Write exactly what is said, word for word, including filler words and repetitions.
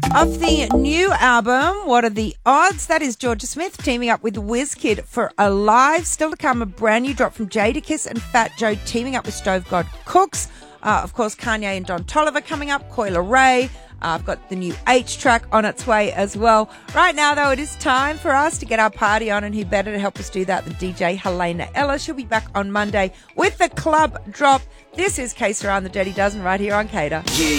Of the new album, What Are the Odds? That is Georgia Smith teaming up with WizKid for Alive. Still to come, a brand new drop from Jadakiss and Fat Joe teaming up with Stove God Cooks. Uh, of course, Kanye and Don Toliver coming up, Coil Ray. Uh, I've got the new H track on its way as well. Right now, though, it is time for us to get our party on, and who better to help us do that than D J Helena Ella. She'll be back on Monday with the club drop. This is K-Star on the Dirty Dozen right here on Cater. Yeah.